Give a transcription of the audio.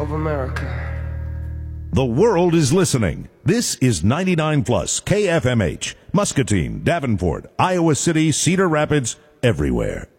of America. The world is listening. This is 99 Plus KFMH, Muscatine, Davenport, Iowa City, Cedar Rapids, everywhere.